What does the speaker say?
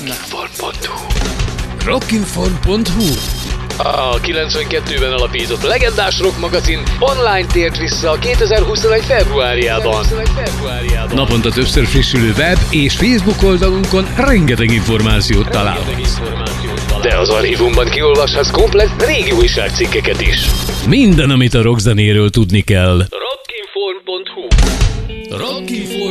Rockinform.hu A 92-ben alapított legendás rock magazin online tért vissza 2021 februárjában. Naponta többször frissülő web és Facebook oldalunkon rengeteg információt találhatsz. De az archívumban kiolvashatsz komplett régi újságcikkeket is. Minden, amit a rockzenéről tudni kell. Rockinform.hu